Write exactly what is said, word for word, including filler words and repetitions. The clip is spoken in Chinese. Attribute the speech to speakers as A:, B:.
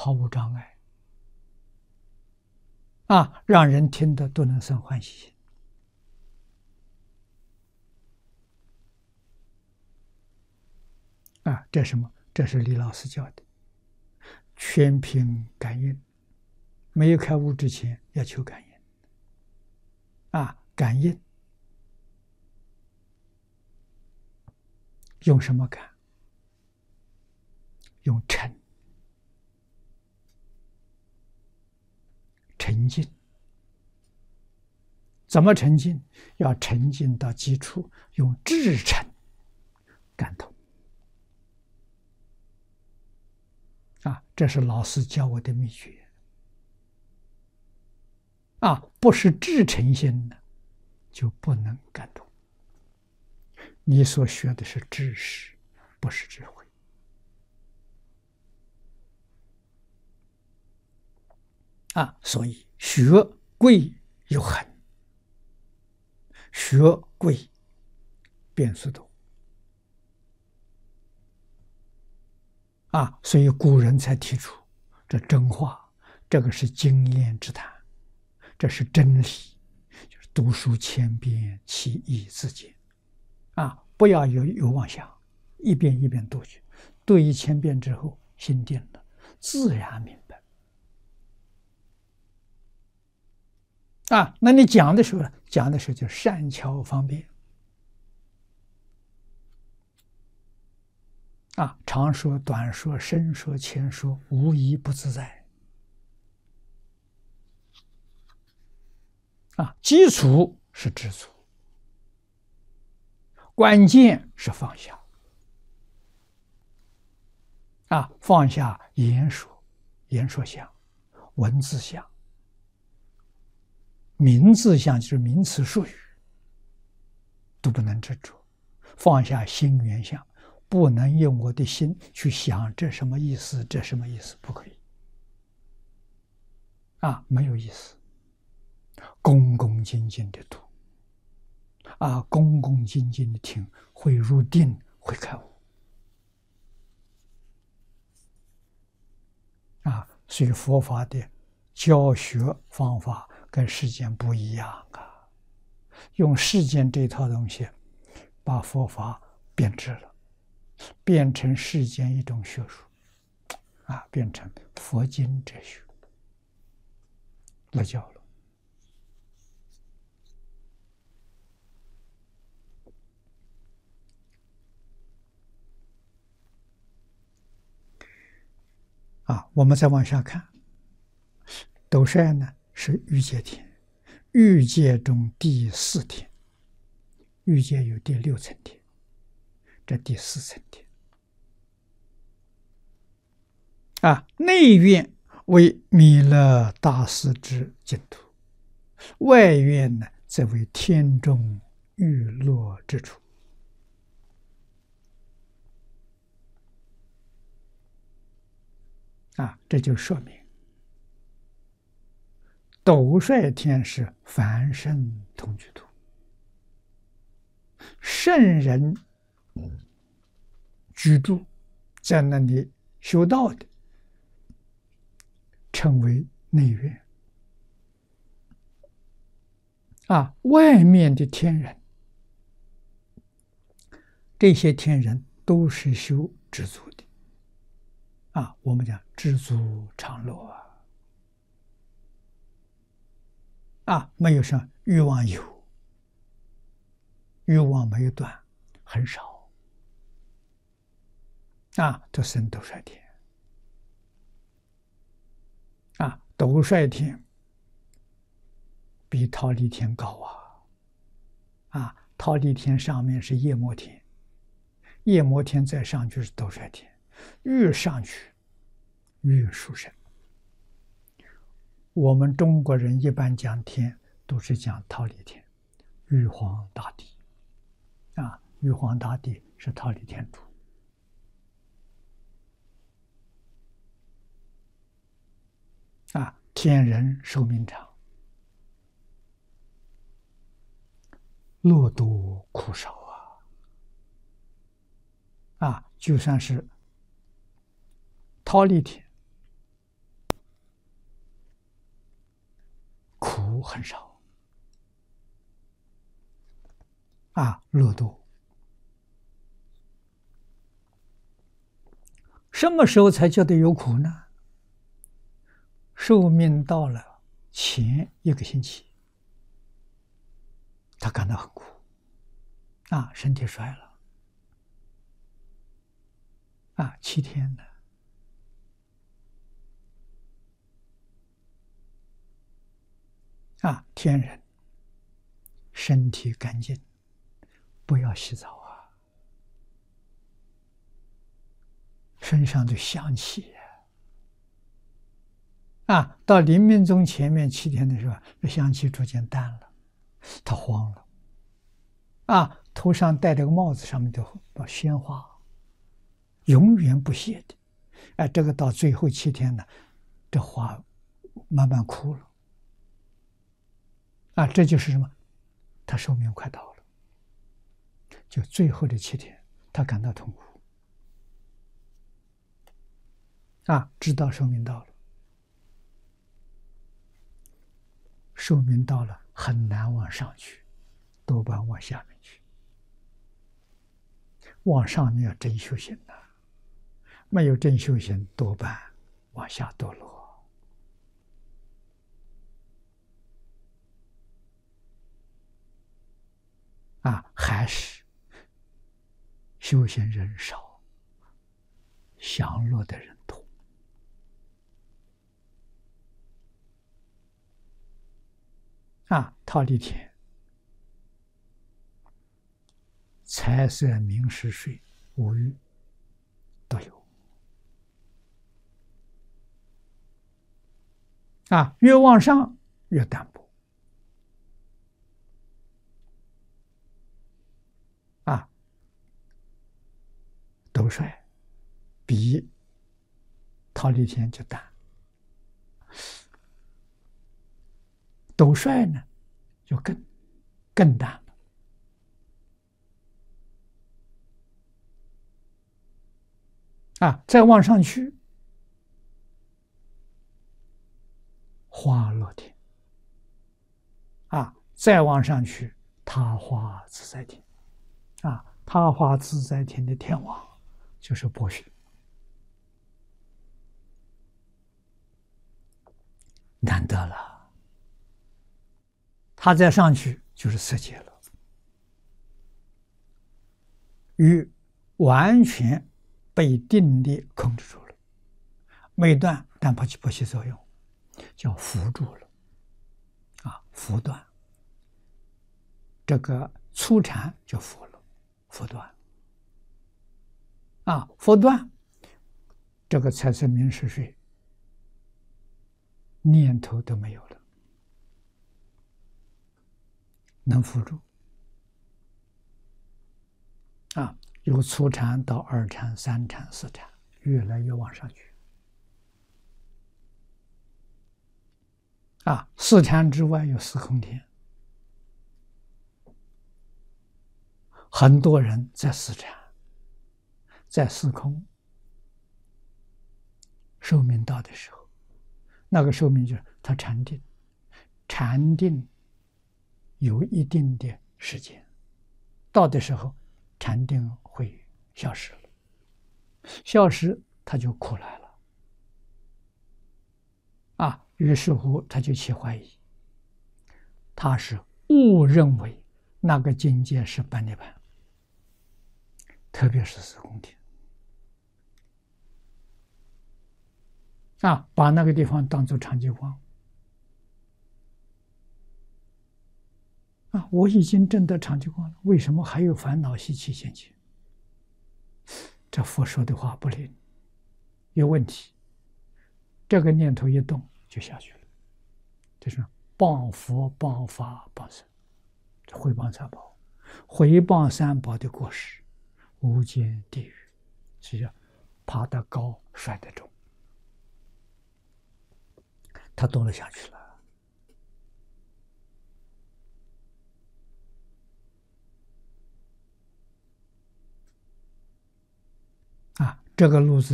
A: 毫无障碍啊，让人听得都能生欢喜心啊。这什么？这是李老师教的，全凭感应。没有开悟之前要求感应啊，感应用什么感？用沉沉浸。怎么沉浸？要沉浸到基础，用至诚感通啊，这是老师教我的秘诀啊，不是至诚心的就不能感动。你所学的是知识，不是智慧啊。所以学贵有恒，学贵变数多啊。所以古人才提出这真话，这个是经验之谈，这是真理，就是读书千遍，其义自见啊。不要有有妄想，一遍一遍读去，读一千遍之后，心定了，自然明白啊。那你讲的时候呢？讲的时候就善巧方便啊，长说、短说、深说、浅说，无一不自在啊。基础是知足，关键是放下啊，放下言说、言说相、文字相、名字相，就是名词术语，都不能执着。放下心缘相，不能用我的心去想这什么意思，这什么意思，不可以啊，没有意思。恭恭敬敬的读啊，恭恭敬敬的听，会入定，会开悟啊。所以佛法的教学方法跟世间不一样啊，用世间这套东西把佛法变质了，变成世间一种学术啊，变成佛经哲学了教了啊。我们再往下看，斗率呢是欲界天，欲界中第四天，欲界有第六层天，这第四层天啊。内院为弥勒大师之净土，外院呢则为天中欲落之处啊。这就说明斗率天是凡圣同居土，圣人居住在那里修道的称为内院啊。外面的天人，这些天人都是修知足的啊。我们讲知足常乐啊啊，没有什么欲望，有欲望没有断，很少啊，都生斗率天啊。斗率天比忉利天高啊啊！忉利天上面是夜摩天，夜摩天再上去是斗率天，越上去越殊胜。我们中国人一般讲天都是讲忉利天，玉皇大帝啊，玉皇大帝是忉利天主啊。天人寿命长，乐多苦少啊啊！就算是忉利天啊，乐多。什么时候才觉得有苦呢？寿命到了前一个星期，他感到很苦，啊，身体衰了，啊，七天了，啊，天人，身体干净，不要洗澡啊，身上的香气啊，到临命终前面七天的时候，这香气逐渐淡了，他慌了，啊，头上戴这个帽子，上面都有鲜花，永远不谢的，哎，这个到最后七天呢，这花慢慢枯了，啊，这就是什么？他寿命快到了，就最后的七天，他感到痛苦，啊，知道寿命到了。寿命到了，很难往上去，多半往下面去。往上面要真修行呐、啊，没有真修行，多半往下堕落。啊，还是修行人少，享乐的人多。啊，忉利天，财色名食睡五欲都有。啊，越往上越淡薄。啊，斗率比忉利天就淡。斗率呢，就更更淡了。啊，再往上去，花乐天。啊，再往上去，他化自在天。啊，他化自在天的天王就是波旬，难得了。他再上去就是色界了，与完全被定力控制住了，没断但不起不起作用，叫伏住了。啊，伏断，这个初禅就伏了，伏断。啊，伏断，这个财色名食睡念头都没有了，能伏住。啊，由初禅到二禅、三禅、四禅，越来越往上去。啊，四禅之外有四空天，很多人在四禅，在四空，寿命到的时候，那个寿命就是他禅定，禅定有一定的时间，到的时候，禅定会消失了，消失他就苦来了。啊，于是乎他就起怀疑，他是误认为那个境界是半涅槃，特别是四空天。啊，把那个地方当作长寂光。啊，我已经证得长寂光了，为什么还有烦恼习气现前？这佛说的话不灵，有问题。这个念头一动就下去了，就是谤佛、谤法、谤僧，毁谤三宝，毁谤三宝的过失，无间地狱，是叫爬得高，摔得重，他堕落下去了。啊，这个路子